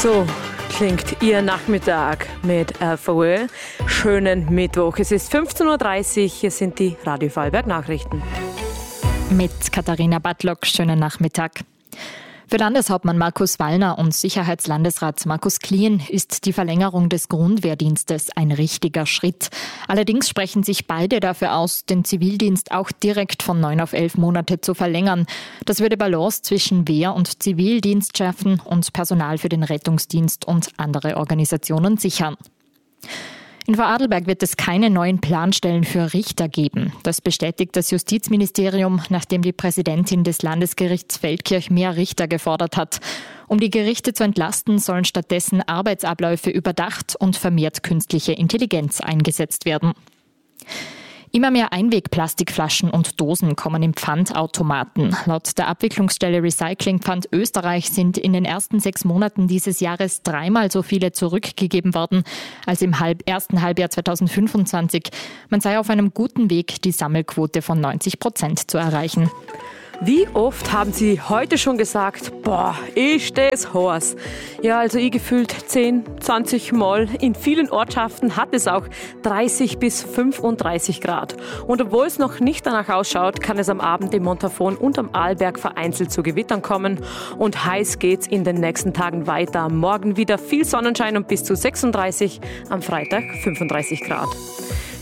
So klingt Ihr Nachmittag mit RVÖ. Schönen Mittwoch. Es ist 15.30 Uhr. Hier sind die Radio Vorarlberg Nachrichten. Mit Katharina Badlock. Schönen Nachmittag. Für Landeshauptmann Markus Wallner und Sicherheitslandesrat Markus Klien ist die Verlängerung des Grundwehrdienstes ein richtiger Schritt. Allerdings sprechen sich beide dafür aus, den Zivildienst auch direkt von 9 auf 11 Monate zu verlängern. Das würde Balance zwischen Wehr- und Zivildienst schaffen und Personal für den Rettungsdienst und andere Organisationen sichern. In Vorarlberg wird es keine neuen Planstellen für Richter geben. Das bestätigt das Justizministerium, nachdem die Präsidentin des Landesgerichts Feldkirch mehr Richter gefordert hat. Um die Gerichte zu entlasten, sollen stattdessen Arbeitsabläufe überdacht und vermehrt künstliche Intelligenz eingesetzt werden. Immer mehr Einwegplastikflaschen und Dosen kommen im Pfandautomaten. Laut der Abwicklungsstelle Recycling Pfand Österreich sind in den ersten 6 Monaten dieses Jahres 3-mal so viele zurückgegeben worden als im ersten Halbjahr 2025. Man sei auf einem guten Weg, die Sammelquote von 90% zu erreichen. Wie oft haben Sie heute schon gesagt, boah, ist das heiß? Ja, also ich gefühlt 10, 20 Mal. In vielen Ortschaften hat es auch 30 bis 35 Grad. Und obwohl es noch nicht danach ausschaut, kann es am Abend im Montafon und am Arlberg vereinzelt zu Gewittern kommen. Und heiß geht's in den nächsten Tagen weiter. Morgen wieder viel Sonnenschein und bis zu 36, am Freitag 35 Grad.